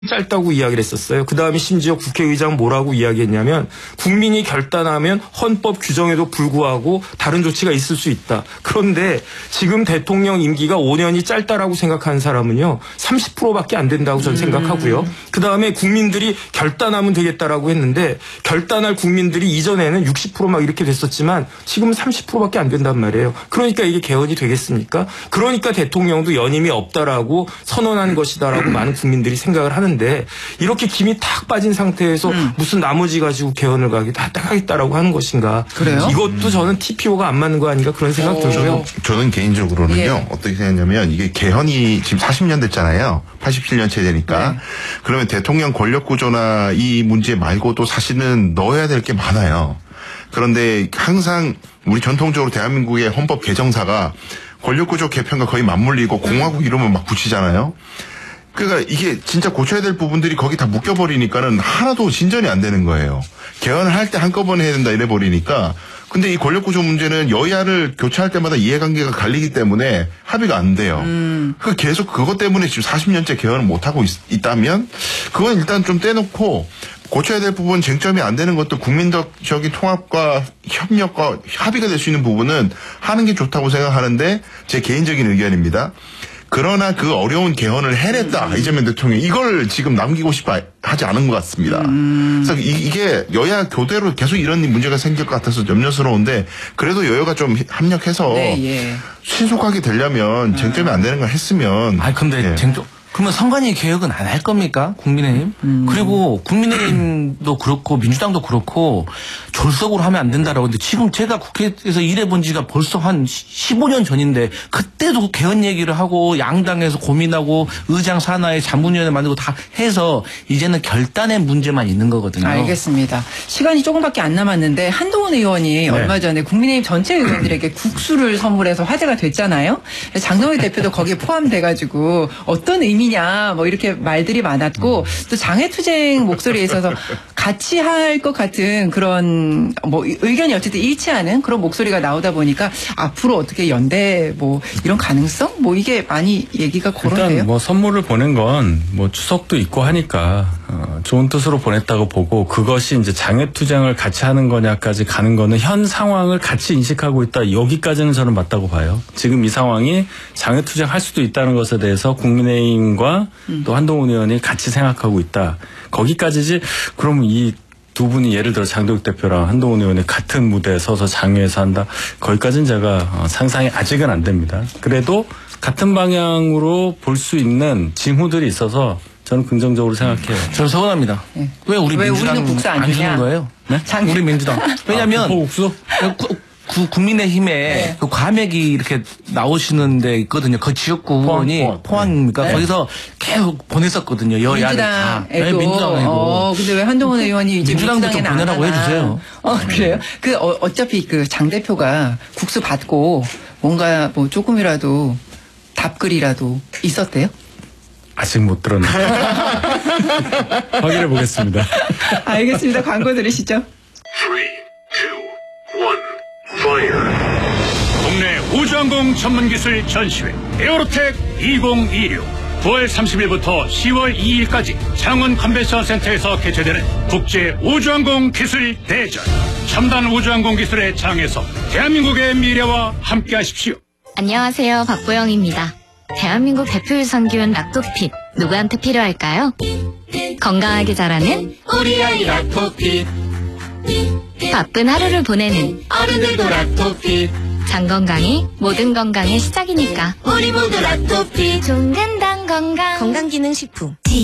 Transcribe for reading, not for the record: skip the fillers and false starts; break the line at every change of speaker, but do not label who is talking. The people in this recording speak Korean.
짧다고 이야기를 했었어요. 그 다음에 심지어 국회의장 뭐라고 이야기했냐면 국민이 결단하면 헌법 규정에도 불구하고 다른 조치가 있을 수 있다. 그런데 지금 대통령 임기가 5년이 짧다라고 생각하는 사람은요 30%밖에 안 된다고 저는 생각하고요. 그 다음에 국민들이 결단하면 되겠다라고 했는데 결단할 국민들이 이전에는 60% 막 이렇게 됐었지만 지금은 30%밖에 안 된단 말이에요. 그러니까 이게 개헌이 되겠습니까? 그러니까 대통령도 연임이 없다라고 선언한 것이다라고 많은 국민들이 생각을 하는. 데 이렇게 김이 탁 빠진 상태에서 무슨 나머지 가지고 개헌을 하겠다라고 하는 것인가?
그래요?
이것도 저는 TPO가 안 맞는 거 아닌가 그런 생각 들고요.
저는 개인적으로는요.
예.
어떻게 생각하냐면 이게 개헌이 지금 40년 됐잖아요. 87년째 되니까.
네.
그러면 대통령 권력 구조나 이 문제 말고도 사실은 넣어야 될 게 많아요. 그런데 항상 우리 전통적으로 대한민국의 헌법 개정사가 권력 구조 개편과 거의 맞물리고 공화국 이름을 막 붙이잖아요. 그러니까 이게 진짜 고쳐야 될 부분들이 거기 다 묶여버리니까는 하나도 진전이 안 되는 거예요. 개헌을 할 때 한꺼번에 해야 된다 이래버리니까. 근데 이 권력구조 문제는 여야를 교체할 때마다 이해관계가 갈리기 때문에 합의가 안 돼요. 그 계속 그것 때문에 지금 40년째 개헌을 못하고 있다면 그건 일단 좀 떼놓고 고쳐야 될 부분 쟁점이 안 되는 것도 국민적인 통합과 협력과 합의가 될 수 있는 부분은 하는 게 좋다고 생각하는데 제 개인적인 의견입니다. 그러나 그 어려운 개헌을 해냈다. 이재명 대통령이 이걸 지금 남기고 싶어 하지 않은 것 같습니다. 그래서 이게 여야 교대로 계속 이런 문제가 생길 것 같아서 염려스러운데 그래도 여야가 좀 합력해서 신속하게 되려면 쟁점이 안 되는 걸 했으면.
아 근데 쟁점 그러면 선관위 개혁은 안 할 겁니까? 국민의힘? 그리고 국민의힘도 그렇고 민주당도 그렇고 졸속으로 하면 안 된다라고 근데 지금 제가 국회에서 일해본 지가 벌써 한 15년 전인데 그때도 개헌 얘기를 하고 양당에서 고민하고 의장 산하에 자문위원회 만들고 다 해서 이제는 결단의 문제만 있는 거거든요.
알겠습니다. 시간이 조금밖에 안 남았는데 한동훈 의원이 얼마 전에 국민의힘 전체 의원들에게 국수를 선물해서 화제가 됐잖아요. 장동혁 대표도 거기에 포함돼가지고 어떤 의미냐 뭐 이렇게 말들이 많았고 또 장애투쟁 목소리에 있어서 같이 할 것 같은 그런 뭐 의견이 어쨌든 일치하는 그런 목소리가 나오다 보니까 앞으로 어떻게 연대 뭐 이런 가능성 뭐 이게 많이 얘기가 거론돼요.
일단 뭐 선물을 보낸 건 뭐 추석도 있고 하니까 좋은 뜻으로 보냈다고 보고 그것이 이제 장애투쟁을 같이 하는 거냐까지 가는 거는 현 상황을 같이 인식하고 있다. 여기까지는 저는 맞다고 봐요. 지금 이 상황이 장애투쟁 할 수도 있다는 것에 대해서 국민의힘과 또 한동훈 의원이 같이 생각하고 있다. 거기까지지. 그럼 이 두 분이 예를 들어 장동혁 대표랑 한동훈 의원이 같은 무대에 서서 장외에서 한다. 거기까지는 제가 상상이 아직은 안 됩니다. 그래도 같은 방향으로 볼 수 있는 징후들이 있어서 저는 긍정적으로 생각해요.
저는 서운합니다. 왜 우리는 국수 안 주는 거예요? 네? 우리 민주당. 왜냐면
국수?
국민의힘에 그 과맥이 이렇게 나오시는 데 있거든요. 그 지역구 의원이 포항입니까? 거기서 계속 보냈었거든요. 여야를 다. 민주당에도.
근데 왜 한동훈 의원이 이제
민주당도 좀 보내라고 해주세요.
그래요? 어차피 그 장 대표가 국수 받고 뭔가 뭐 조금이라도 답글이라도 있었대요?
아직 못 들었는데. 확인해 보겠습니다.
알겠습니다. 광고 들으시죠.
3, 2, 1, fire. 국내 우주항공 전문기술 전시회 에어로텍 2026 9월 30일부터 10월 2일까지 창원 컨벤션 센터에서 개최되는 국제 우주항공 기술 대전. 첨단 우주항공 기술의 장에서 대한민국의 미래와 함께하십시오.
안녕하세요, 박보영입니다. 대한민국 대표 유산균 락토핏 누구한테 필요할까요? 건강하게 자라는 우리 아이 락토핏. 바쁜 하루를 보내는 어른들도 락토핏. 장 건강이 모든 건강의 시작이니까 우리 모두 락토핏. 좋은 건강 건강기능식품